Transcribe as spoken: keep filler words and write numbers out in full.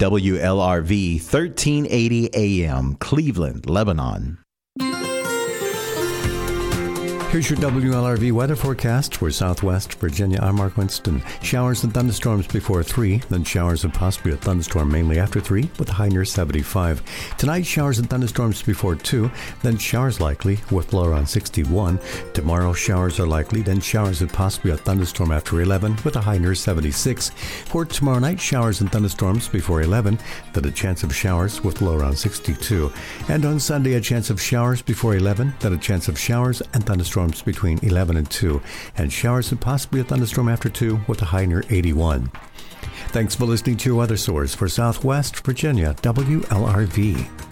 W L R V, thirteen eighty A M, Cleveland, Lebanon. Here's your W L R V weather forecast for Southwest Virginia. I'm Mark Winston. Showers and thunderstorms before three, then showers and possibly a thunderstorm mainly after three with a high near seventy-five. Tonight, showers and thunderstorms before two, then showers likely with low around sixty-one. Tomorrow, showers are likely, then showers and possibly a thunderstorm after eleven with a high near seventy-six. For tomorrow night, showers and thunderstorms before eleven, then a chance of showers with low around sixty-two. And on Sunday, a chance of showers before eleven, then a chance of showers and thunderstorms between eleven and two, and showers and possibly a thunderstorm after two with a high near eighty-one. Thanks for listening to your weather source for Southwest Virginia, W L R V.